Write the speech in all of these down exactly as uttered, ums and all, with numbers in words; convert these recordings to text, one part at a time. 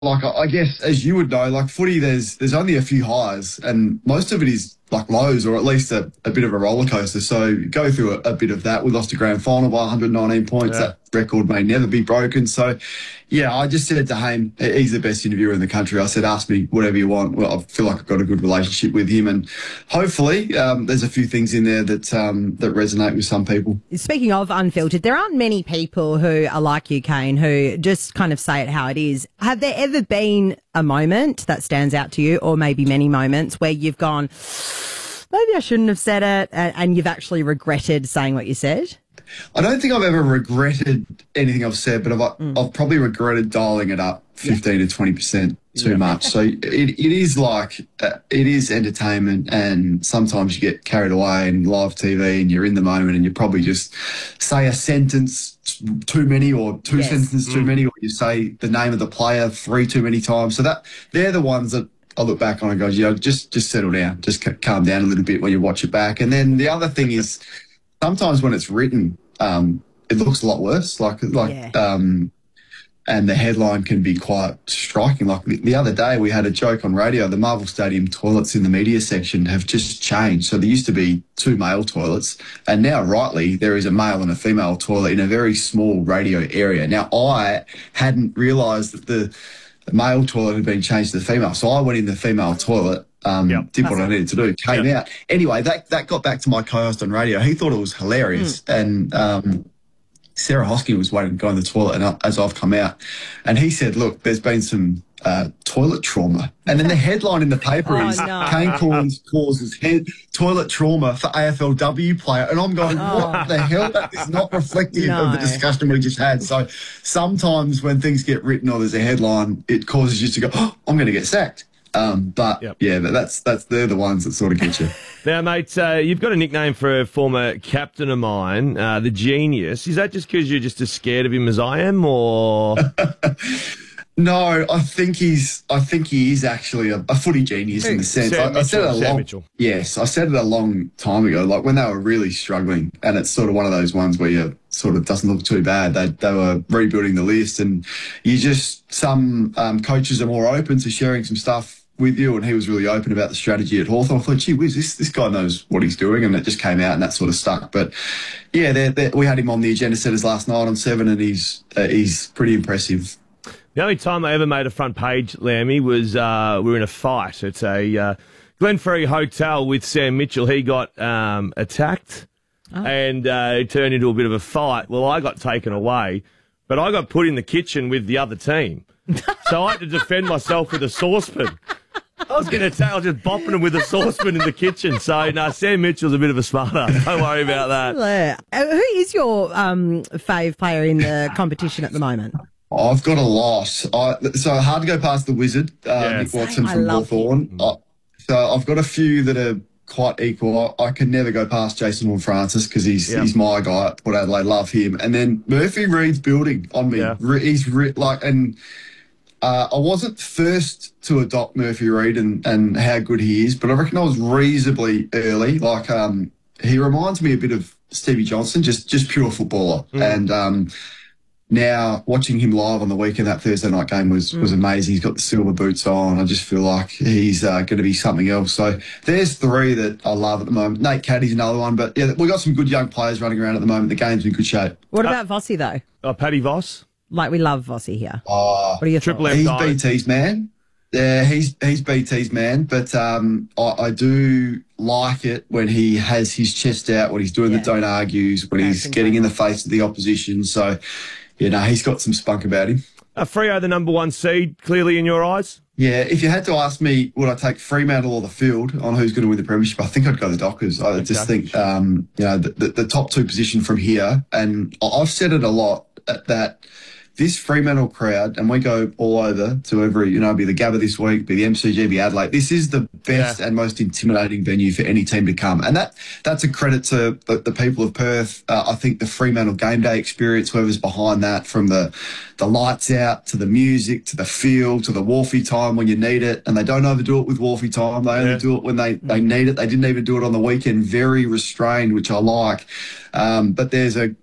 like I I guess as you would know, like footy, there's there's only a few highs, and most of it is like lows, or at least a, a bit of a roller coaster. So go through a, a bit of that. We lost a grand final by one hundred nineteen points. Yeah. That record may never be broken. So, yeah, I just said to Hayne, he's the best interviewer in the country. I said, ask me whatever you want. Well, I feel like I've got a good relationship with him, and hopefully um, there's a few things in there that um, that resonate with some people. Speaking of unfiltered, there aren't many people who are like you, Kane, who just kind of say it how it is. Have there ever been a moment that stands out to you, or maybe many moments, where you've gone, maybe I shouldn't have said it, and, and you've actually regretted saying what you said? I don't think I've ever regretted anything I've said, but I've, mm. I've probably regretted dialing it up fifteen yeah. to twenty percent too yeah. much. So it, it is like, uh, it is entertainment, and sometimes you get carried away in live T V and you're in the moment and you probably just say a sentence too many, or two yes. sentences mm. too many, or you say the name of the player three too many times. So that they're the ones that I look back on and go, you know, just, just settle down, just c- calm down a little bit when you watch it back. And then the other thing is, sometimes when it's written, um, it looks a lot worse. Like, like, yeah. um, and the headline can be quite striking. Like the, the other day, we had a joke on radio. The Marvel Stadium toilets in the media section have just changed. So there used to be two male toilets, and now, rightly, there is a male and a female toilet in a very small radio area. Now, I hadn't realised that the, the male toilet had been changed to the female, so I went in the female toilet. Um, yep. Did what I needed to do, came yep. out. Anyway, that, that got back to my co-host on radio. He thought it was hilarious. Mm. And um, Sarah Hosking was waiting to go in the toilet and I, as I've come out. And he said, look, there's been some uh, toilet trauma. And then the headline in the paper oh, is, no. Kane Cornes causes head toilet trauma for A F L W player. And I'm going, oh. what the hell? That is not reflective no. of the discussion we just had. So sometimes when things get written or there's a headline, it causes you to go, oh, I'm going to get sacked. Um, but yep. yeah, but that's that's they're the ones that sort of get you. Now, mate, uh, you've got a nickname for a former captain of mine, uh, the Genius. Is that just because you're just as scared of him as I am, or? No, I think he's. I think he is actually a, a footy genius in the sense. Sam I, I said Mitchell, it a Sam long. Mitchell. Yes, I said it a long time ago. Like when they were really struggling, and it's sort of one of those ones where you sort of doesn't look too bad. They they were rebuilding the list, and you just some um, coaches are more open to sharing some stuff with you, and he was really open about the strategy at Hawthorn. I thought, gee whiz, this, this guy knows what he's doing, and it just came out and that sort of stuck. But yeah, they're, they're, we had him on the agenda setters last night on Seven, and he's uh, he's pretty impressive. The only time I ever made a front page, Lammy, was uh, we were in a fight at a uh, Glenferrie hotel with Sam Mitchell. He got um, attacked oh. and uh, it turned into a bit of a fight. Well, I got taken away, but I got put in the kitchen with the other team. So I had to defend myself with a saucepan. I was going to tell, I was just bopping him with a saucepan in the kitchen. So, no, Sam Mitchell's a bit of a smarter. Don't worry about that. Uh, who is your um, fave player in the competition at the moment? I've got a lot. I, so hard to go past the Wizard, uh, yeah. Nick Watson I from love Hawthorn. I, so I've got a few that are quite equal. I, I can never go past Jason Horne-Francis because he's yeah. he's my guy at Port Adelaide. Love him. And then Murphy Reid's building on me. Yeah. Re, he's re, like and. Uh, I wasn't first to adopt Murphy Reid and, and how good he is, but I reckon I was reasonably early. Like, um, he reminds me a bit of Stevie Johnson, just just pure footballer. Mm. And um, now watching him live on the weekend, that Thursday night game was, mm. was amazing. He's got the silver boots on. I just feel like he's uh, going to be something else. So there's three that I love at the moment. Nate Caddy's another one, but yeah, we've got some good young players running around at the moment. The game's in good shape. What about uh, Vossi, though? Oh, Paddy Voss? Like, we love Vossi here. Oh, what are your Triple thoughts? He's died. B T's man. Yeah, he's he's B T's man. But um, I, I do like it when he has his chest out, when he's doing yeah. the don't argues, when he's getting in the face of the opposition. So, you know, he's got some spunk about him. Uh, Freo, the number one seed, clearly in your eyes? Yeah, if you had to ask me, would I take Fremantle or the Field on who's going to win the premiership, I think I'd go the Dockers. I okay. just think, um, you know, the, the, the top two position from here, and I've said it a lot, that this Fremantle crowd, and we go all over to every, you know, be the Gabba this week, be the M C G, be Adelaide. This is the best yeah. and most intimidating venue for any team to come. And that that's a credit to the, the people of Perth. Uh, I think the Fremantle game day experience, whoever's behind that, from the, the lights out to the music to the feel to the Wharfie time when you need it. And they don't overdo it with Wharfie time. They only yeah. do it when they, they need it. They didn't even do it on the weekend. Very restrained, which I like. Um, but there's a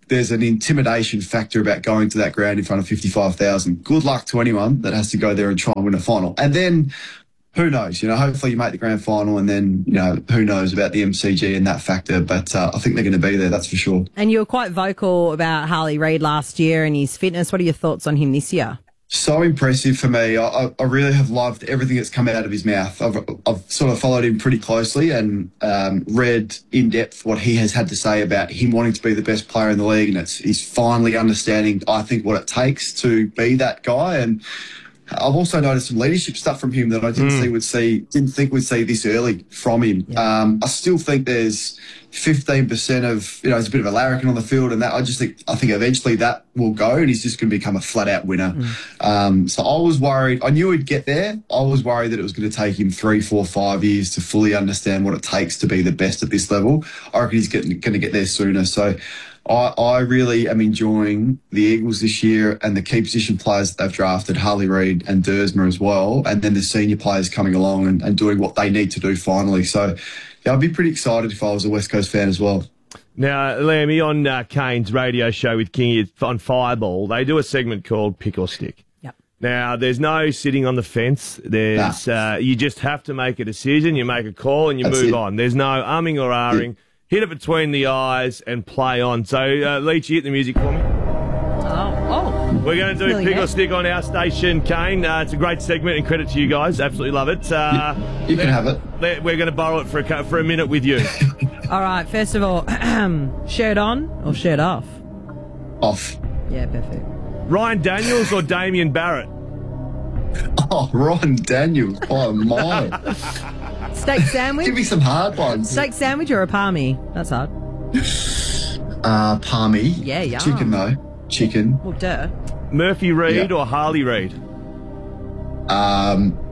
there's an intimidation factor about going to that ground in front of fifty-five thousand. Good luck to anyone that has to go there and try and win a final. And then who knows? You know, hopefully you make the grand final, and then, you know, who knows about the M C G and that factor. But uh, I think they're going to be there, that's for sure. And you were quite vocal about Harley Reid last year and his fitness. What are your thoughts on him this year? So impressive for me. I, I really have loved everything that's come out of his mouth. I've, I've sort of followed him pretty closely and um, read in depth what he has had to say about him wanting to be the best player in the league. And it's, he's finally understanding, I think, what it takes to be that guy. And I've also noticed some leadership stuff from him that I didn't mm. see would see, didn't think we'd see this early from him. Yeah. Um, I still think there's fifteen percent of, you know, he's a bit of a larrikin on the field, and that I just think, I think eventually that will go, and he's just going to become a flat out winner. Mm. Um, so I was worried, I knew he'd get there. I was worried that it was going to take him three, four, five years to fully understand what it takes to be the best at this level. I reckon he's getting, going to get there sooner. So I, I really am enjoying the Eagles this year and the key position players that they've drafted, Harley Reid and Dersma as well, and then the senior players coming along and, and doing what they need to do finally. So, yeah, I'd be pretty excited if I was a West Coast fan as well. Now, Lammy, on uh, Kane's radio show with Kingy on Fireball, they do a segment called Pick or Stick. Yep. Now, there's no sitting on the fence. There's nah. uh, you just have to make a decision. You make a call and you That's move it. on. There's no umming or ahhing. Yeah. Hit it between the eyes and play on. So, uh, Leachy, hit the music for me. Oh, oh. We're going to do really Pick or Stick on our station, Kane. Uh, it's a great segment, and credit to you guys. Absolutely love it. Uh, you, you can have it. We're going to borrow it for a, for a minute with you. All right, first of all, shirt on or shirt off? Off. Yeah, perfect. Ryan Daniels or Damien Barrett? Oh, Ryan Daniels by a mile. Steak sandwich? Give me some hard ones. Steak sandwich or a palmy? That's hard. Uh, palmy. Yeah, yeah. Chicken, though. Chicken. Well, duh. Murphy Reid yeah. or Harley Reid? Um...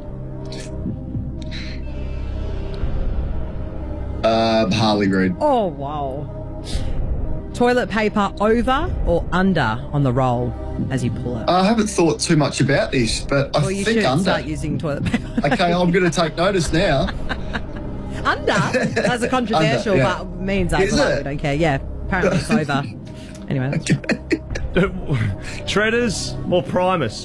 Uh, Harley Reid. Oh, wow. Toilet paper over or under on the roll as you pull it? I haven't thought too much about this, but I well, you think should under. start using toilet paper. Okay, I'm going to take notice now. Under? That's a controversial, under, yeah. but means over. Like, we don't care. Yeah, apparently it's over. Anyway, that's okay. Treaders or Primus?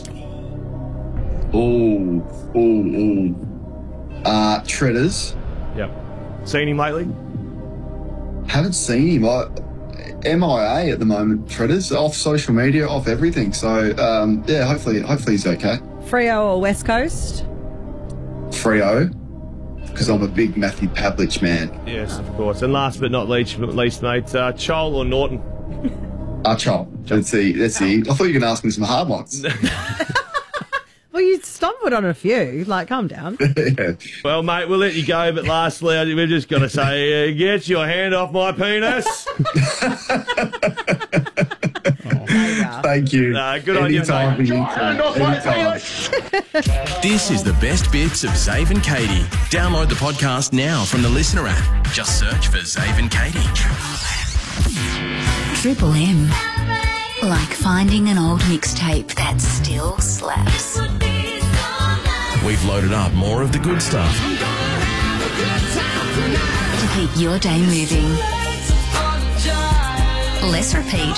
Oh, oh, oh. Uh, Treaders. Yep. Seen him lately? Haven't seen him. I, M I A at the moment, Treaders, off social media, off everything. So, um, yeah, hopefully hopefully he's okay. Freo or West Coast? Freo, because I'm a big Matthew Pavlich man. Yes, of course. And last but not least, least mate, uh, Chol or Norton? Ah, uh, Chol. Let's see. Let's see. I thought you were going to ask me some hard ones. Well, you stumbled on a few. Like, calm down. Yeah. Well, mate, we'll let you go, but lastly, we've just got to say, uh, get your hand off my penis. Oh, thank you. Uh, good on you, mate. Get your hand off my penis. This is the best bits of Zave and Katie. Download the podcast now from the Listener app. Just search for Zave and Katie. Triple M. Like finding an old mixtape that still slaps. We've loaded up more of the good stuff to keep your day moving. Less repeat.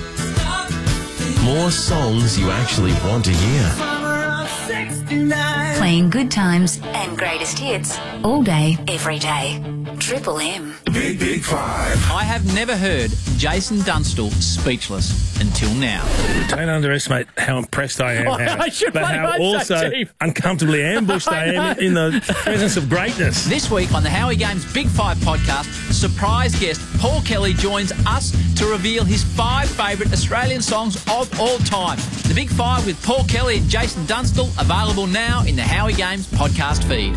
More songs you actually want to hear. Playing good times and greatest hits all day, every day. Triple M. Big, big five. I have never heard Jason Dunstall speechless until now. Don't underestimate how impressed I am, Oh, I should but play how my also side, uncomfortably ambushed I, I am in the presence of greatness. This week on the Howie Games Big Five podcast, surprise guest Paul Kelly joins us to reveal his five favourite Australian songs of all time. The Big Five with Paul Kelly and Jason Dunstall, available now in the Howie Games podcast feed.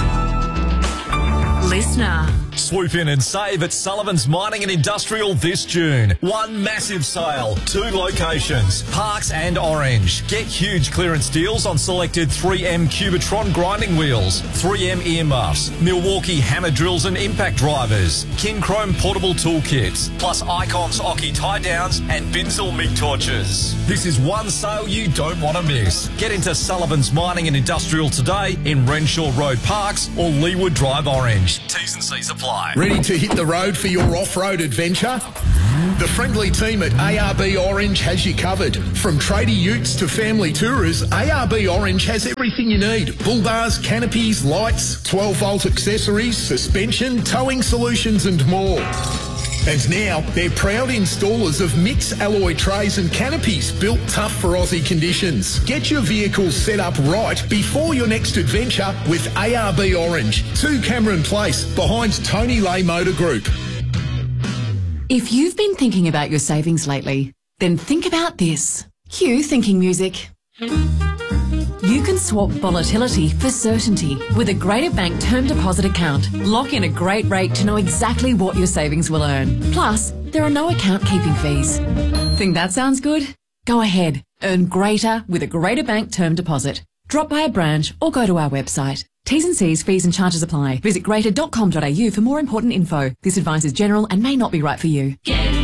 Listener. Swoop in and save at Sullivan's Mining and Industrial this June. One massive sale, two locations, Parks and Orange. Get huge clearance deals on selected three M Cubitron grinding wheels, three M earmuffs, Milwaukee hammer drills and impact drivers, King Chrome portable toolkits, plus Icons Oki tie downs and Binzel MIG torches. This is one sale you don't want to miss. Get into Sullivan's Mining and Industrial today in Renshaw Road Parks or Leewood Drive Orange. T's and C's apply. apply. Ready to hit the road for your off-road adventure? The friendly team at A R B Orange has you covered. From tradie utes to family tourers, A R B Orange has everything you need. Bull bars, canopies, lights, twelve volt accessories, suspension, towing solutions and more. And now, they're proud installers of mixed alloy trays and canopies built tough for Aussie conditions. Get your vehicle set up right before your next adventure with A R B Orange, two Cameron Place, behind Tony Lay Motor Group. If you've been thinking about your savings lately, then think about this. Cue thinking music. You can swap volatility for certainty with a Greater Bank term deposit account. Lock in a great rate to know exactly what your savings will earn. Plus, there are no account keeping fees. Think that sounds good? Go ahead. Earn greater with a Greater Bank term deposit. Drop by a branch or go to our website. T's and C's, fees and charges apply. Visit greater dot com dot a u for more important info. This advice is general and may not be right for you. Get